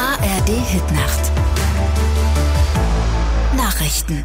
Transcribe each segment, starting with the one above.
ARD-Hitnacht. Nachrichten.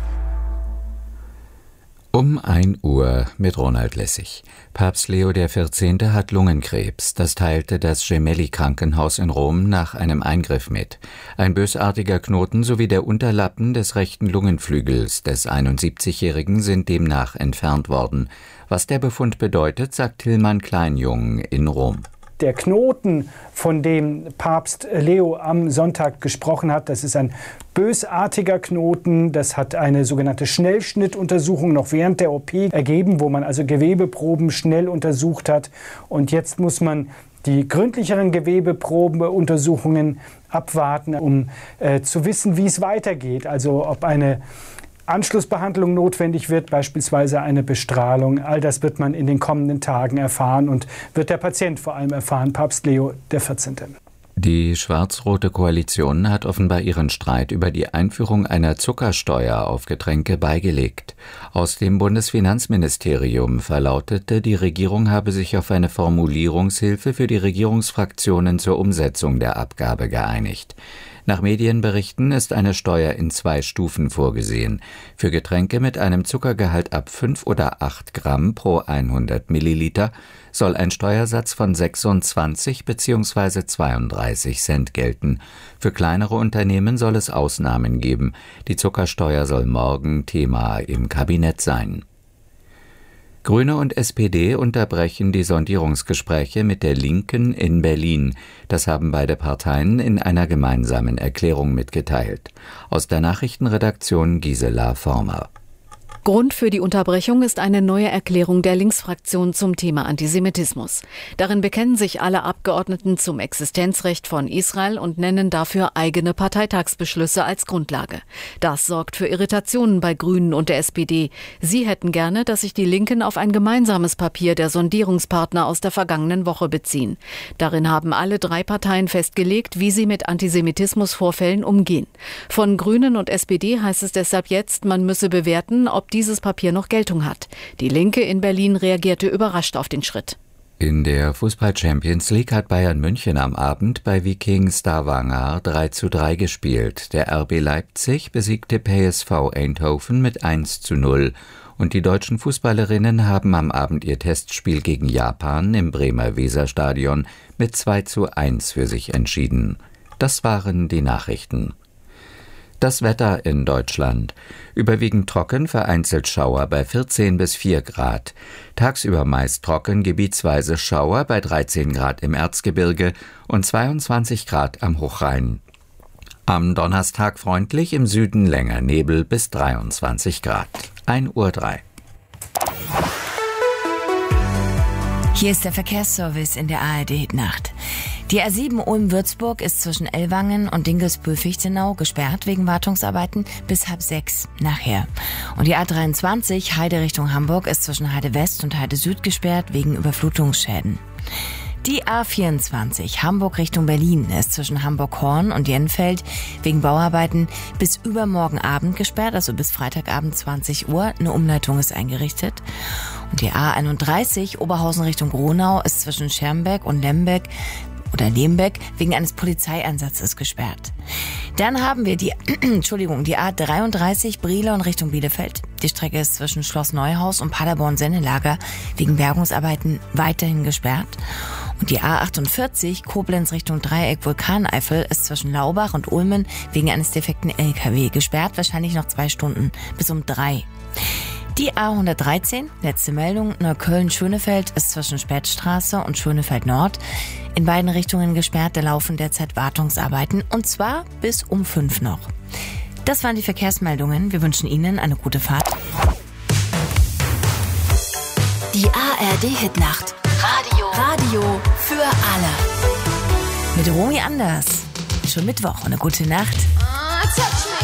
Um 1 Uhr mit Ronald Lessig. Papst Leo XIV. Hat Lungenkrebs. Das teilte das Gemelli-Krankenhaus in Rom nach einem Eingriff mit. Ein bösartiger Knoten sowie der Unterlappen des rechten Lungenflügels des 71-Jährigen sind demnach entfernt worden. Was der Befund bedeutet, sagt Tillmann Kleinjung in Rom. Der Knoten, von dem Papst Leo am Sonntag gesprochen hat, das ist ein bösartiger Knoten. Das hat eine sogenannte Schnellschnittuntersuchung noch während der OP ergeben, wo man also Gewebeproben schnell untersucht hat. Und jetzt muss man die gründlicheren Gewebeprobenuntersuchungen abwarten, um zu wissen, wie es weitergeht. Also ob eine Anschlussbehandlung notwendig wird, beispielsweise eine Bestrahlung. All das wird man in den kommenden Tagen erfahren und wird der Patient vor allem erfahren, Papst Leo XIV. Die schwarz-rote Koalition hat offenbar ihren Streit über die Einführung einer Zuckersteuer auf Getränke beigelegt. Aus dem Bundesfinanzministerium verlautete, die Regierung habe sich auf eine Formulierungshilfe für die Regierungsfraktionen zur Umsetzung der Abgabe geeinigt. Nach Medienberichten ist eine Steuer in 2 Stufen vorgesehen. Für Getränke mit einem Zuckergehalt ab 5 oder 8 Gramm pro 100 Milliliter soll ein Steuersatz von 26 bzw. 32 Cent gelten. Für kleinere Unternehmen soll es Ausnahmen geben. Die Zuckersteuer soll morgen Thema im Kabinett sein. Grüne und SPD unterbrechen die Sondierungsgespräche mit der Linken in Berlin. Das haben beide Parteien in einer gemeinsamen Erklärung mitgeteilt. Aus der Nachrichtenredaktion Gisela Former. Grund für die Unterbrechung ist eine neue Erklärung der Linksfraktion zum Thema Antisemitismus. Darin bekennen sich alle Abgeordneten zum Existenzrecht von Israel und nennen dafür eigene Parteitagsbeschlüsse als Grundlage. Das sorgt für Irritationen bei Grünen und der SPD. Sie hätten gerne, dass sich die Linken auf ein gemeinsames Papier der Sondierungspartner aus der vergangenen Woche beziehen. Darin haben alle 3 Parteien festgelegt, wie sie mit Antisemitismusvorfällen umgehen. Von Grünen und SPD heißt es deshalb jetzt, man müsse bewerten, ob dieses Papier noch Geltung hat. Die Linke in Berlin reagierte überrascht auf den Schritt. In der Fußball-Champions League hat Bayern München am Abend bei Viking Stavanger 3:3 gespielt. Der RB Leipzig besiegte PSV Eindhoven mit 1:0. Und die deutschen Fußballerinnen haben am Abend ihr Testspiel gegen Japan im Bremer Weserstadion mit 2:1 für sich entschieden. Das waren die Nachrichten. Das Wetter in Deutschland. Überwiegend trocken, vereinzelt Schauer bei 14 bis 4 Grad. Tagsüber meist trocken, gebietsweise Schauer bei 13 Grad im Erzgebirge und 22 Grad am Hochrhein. Am Donnerstag freundlich, im Süden länger Nebel bis 23 Grad. 1:03 Uhr. Hier ist der Verkehrsservice in der ARD-Nacht. Die A7 Ulm-Würzburg ist zwischen Ellwangen und Dinkelsbühl-Fichtenau gesperrt wegen Wartungsarbeiten bis 5:30 nachher. Und die A23 Heide Richtung Hamburg ist zwischen Heide West und Heide Süd gesperrt wegen Überflutungsschäden. Die A24 Hamburg Richtung Berlin ist zwischen Hamburg-Horn und Jenfeld wegen Bauarbeiten bis übermorgen Abend gesperrt, also bis Freitagabend 20 Uhr. Eine Umleitung ist eingerichtet. Und die A31 Oberhausen Richtung Gronau ist zwischen Schermbeck und Lembeck wegen eines Polizeieinsatzes gesperrt. Dann haben wir die A33 Brilon Richtung Bielefeld. Die Strecke ist zwischen Schloss Neuhaus und Paderborn-Sennelager wegen Bergungsarbeiten weiterhin gesperrt. Und die A48 Koblenz Richtung Dreieck Vulkaneifel ist zwischen Laubach und Ulmen wegen eines defekten LKW gesperrt, wahrscheinlich noch 2 Stunden bis um 3. Die A113, letzte Meldung, Neukölln-Schönefeld ist zwischen Spätstraße und Schönefeld Nord in beiden Richtungen gesperrt. Da laufen derzeit Wartungsarbeiten und zwar bis um 5 noch. Das waren die Verkehrsmeldungen. Wir wünschen Ihnen eine gute Fahrt. Die ARD-Hitnacht. Radio für alle. Mit Romy Anders. Schon Mittwoch. Eine gute Nacht. Touch me.